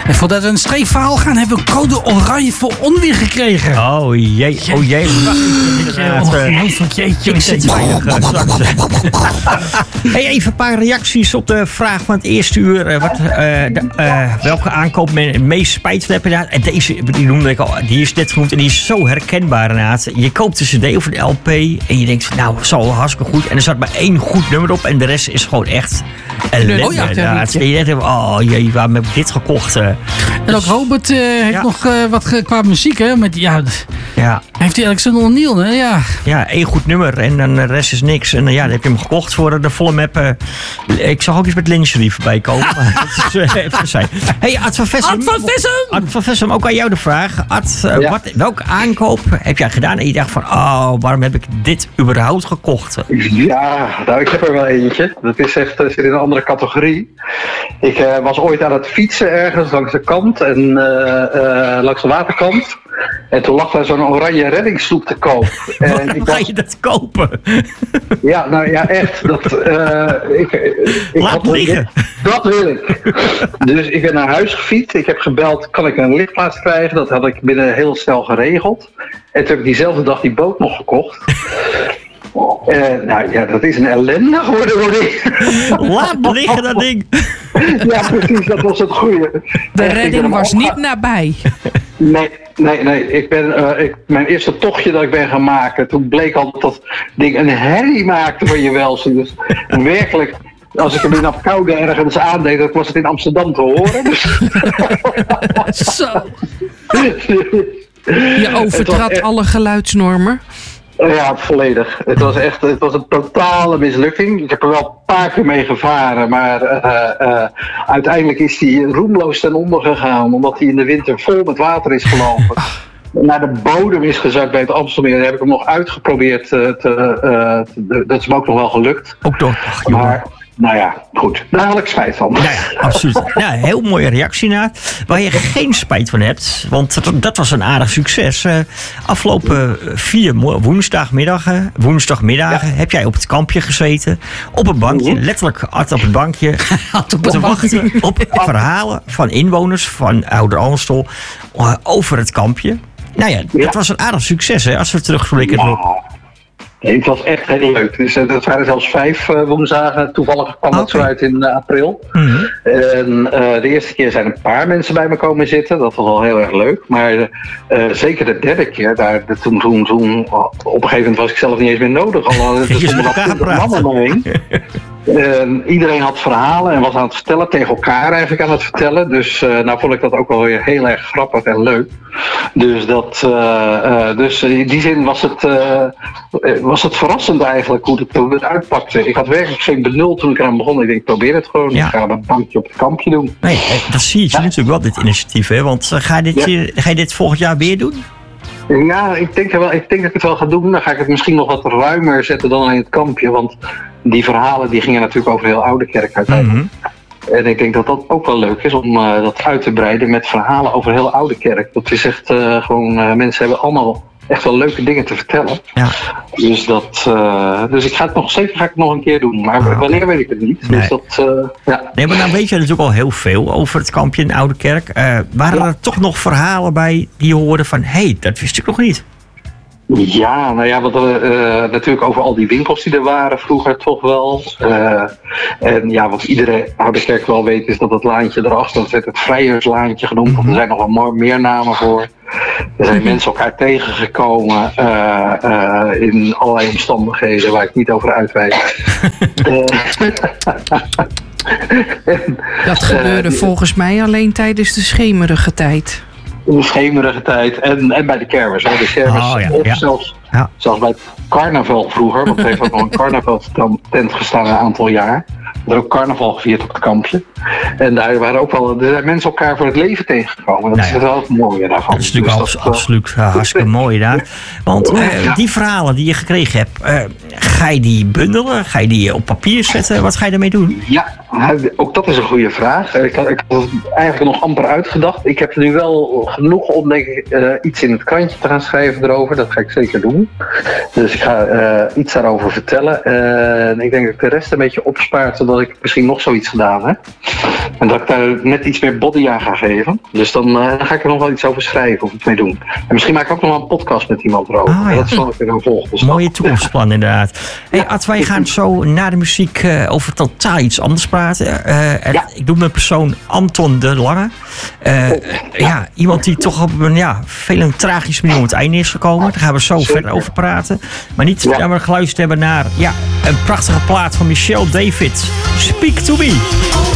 En voordat we een streefverhaal gaan, hebben we code oranje voor onweer gekregen. Oh jee. Ongelooflijk, jeetje. Ik zit even een paar reacties op de vraag van het eerste uur. Welke aankoop men het meest spijt van hebt. En deze, die noemde ik al, die is net genoemd en die is zo herkenbaar inderdaad. Je koopt een cd of een LP en je denkt van nou, zo hartstikke goed. En er zat maar 1 goed nummer op en de rest is gewoon echt ellende. Oh ja, je denkt, oh jee, waarom heb ik dit gekocht? En ook Robert heeft nog wat qua muziek, hè? Met, heeft hij Alexander O'Neal, hè? Ja, 1 goed nummer en dan de rest is niks. En dan heb je hem gekocht voor de volle map. Ik zag ook eens met Lingerie voorbij komen. Dat is even zijn. Hey, Ad van Vessem, ook aan jou de vraag. Ad, welke aankoop heb jij gedaan en je dacht van, waarom heb ik dit überhaupt gekocht? Ja, nou, ik heb er wel eentje. Dat is echt, zit in een andere categorie. Ik was ooit aan het fietsen ergens langs de kant en langs de waterkant. En toen lag daar zo'n oranje reddingssloep te koop. Waarom ga je dat kopen? Ja, nou ja, echt. Laat liggen. Dat wil ik. Dus ik ben naar huis gefietst. Ik heb gebeld, kan ik een lichtplaats krijgen? Dat had ik binnen heel snel geregeld. En toen heb ik diezelfde dag die boot nog gekocht. Nou ja, dat is een ellende geworden, hoor ik. Laat liggen, dat ding. Ja, precies, dat was het goede. De redding was niet nabij. Nee. Mijn eerste tochtje dat ik ben gaan maken, toen bleek al dat dat ding een herrie maakte van je welzijn. Dus werkelijk, als ik hem in Apkoude ergens aandeed, dan was het in Amsterdam te horen. Dus. Zo. Je overtrad alle geluidsnormen. Ja, volledig. Het was een totale mislukking. Ik heb er wel een paar keer mee gevaren, maar uiteindelijk is hij roemloos ten onder gegaan, omdat hij in de winter vol met water is gelopen. Naar de bodem is gezakt bij het Amstelmeer. Daar heb ik hem nog uitgeprobeerd. Dat is me ook nog wel gelukt. Ook door. Maar, nou ja, goed. Daar had ik spijt van. Nou ja, absoluut. Ja, heel mooie reactie naar. Waar je geen spijt van hebt, want dat was een aardig succes. Afgelopen 4 woensdagmiddagen heb jij op het kampje gezeten. Op een bankje, letterlijk hard op het bankje. Te wachten op verhalen van inwoners van Ouder Amstel over het kampje. Nou ja, dat was een aardig succes, hè, als we terugblikken erop. Nee, het was echt heel leuk. Dus, dat waren zelfs 5 woensdagen. Toevallig kwam dat zo uit in april. Mm-hmm. En de eerste keer zijn een paar mensen bij me komen zitten. Dat was al heel erg leuk. Maar zeker de derde keer, toen op een gegeven moment was ik zelf niet eens meer nodig. Al stonden er 20 mannen omheen. Iedereen had verhalen en was aan het vertellen, tegen elkaar eigenlijk aan het vertellen. Dus nou vond ik dat ook wel weer heel erg grappig en leuk. Dus, dus in die zin was het verrassend eigenlijk hoe het uitpakte. Ik had werkelijk geen benul toen ik eraan begon. Ik denk, probeer het gewoon. Ja. Ik ga een bankje op het kampje doen. Nee, dat zie je natuurlijk wel, dit initiatief. Hè? Want ga je dit volgend jaar weer doen? Ja, ik denk dat ik het wel ga doen. Dan ga ik het misschien nog wat ruimer zetten dan in het kampje. Want die verhalen die gingen natuurlijk over heel Oudekerk uiteindelijk. Mm-hmm. En ik denk dat dat ook wel leuk is om dat uit te breiden met verhalen over heel Oudekerk. Dat is echt gewoon, mensen hebben allemaal echt wel leuke dingen te vertellen. Ja. Dus ik ga het nog een keer doen. Maar wanneer weet ik het niet. Nee. Dus Nee, maar nou weet je natuurlijk al heel veel over het kampje in Oudekerk. Waren er toch nog verhalen bij die je hoorde van, hé, dat wist ik nog niet? Ja, nou ja, natuurlijk over al die winkels die er waren vroeger toch wel. En ja, wat iedere Oudekerk wel weet is dat het laantje erachter, dat werd het Vrijerslaantje genoemd. Want er zijn nog wel meer namen voor. Er zijn mensen elkaar tegengekomen in allerlei omstandigheden waar ik niet over uitweid. Dat gebeurde volgens mij alleen tijdens de schemerige tijd. In de schemerige tijd en bij de kermis. Hè. De kermis zelfs bij het carnaval vroeger, want er heeft ook nog een carnavaltent gestaan een aantal jaar. Er is ook carnaval gevierd op het kampje. En daar waren ook wel, er zijn mensen elkaar voor het leven tegengekomen. Dat is wel het mooie daarvan. Dat is natuurlijk absoluut hartstikke mooi daar. Want die verhalen die je gekregen hebt, ga je die bundelen? Ga je die op papier zetten? Wat ga je ermee doen? Ja, ook dat is een goede vraag. Ik had het eigenlijk nog amper uitgedacht. Ik heb nu wel genoeg om denk ik, iets in het krantje te gaan schrijven erover. Dat ga ik zeker doen. Dus ik ga iets daarover vertellen. En ik denk dat ik de rest een beetje opspaar, zodat ik misschien nog zoiets gedaan heb. En dat ik daar net iets meer body aan ga geven. Dus dan ga ik er nog wel iets over schrijven of iets mee doen. En misschien maak ik ook nog wel een podcast met iemand erover. Dat zal ik weer dan volgen. Mooie toekomstplan inderdaad. Hey Ad, wij gaan zo na de muziek over totaal iets anders praten. Ik doe mijn persoon Anton de Lange. Iemand die toch op een veel tragische manier op het einde is gekomen. Daar gaan we zo verder over praten. Maar niet dat we geluisterd hebben naar een prachtige plaat van Michelle David. Speak to Me.